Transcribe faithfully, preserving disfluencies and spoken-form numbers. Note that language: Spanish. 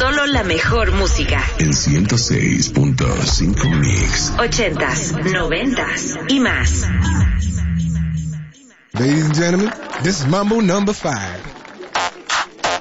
Solo la mejor música. En ciento seis punto cinco Mix. Ochentas, noventas y más. Ladies and gentlemen, this is Mambo number five.